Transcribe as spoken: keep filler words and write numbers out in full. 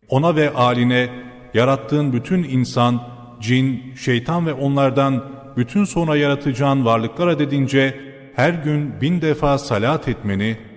ona ve âline, yarattığın bütün insan, cin, şeytan ve onlardan bütün sonra yaratacağın varlıklara dedince her gün bin defa salat etmeni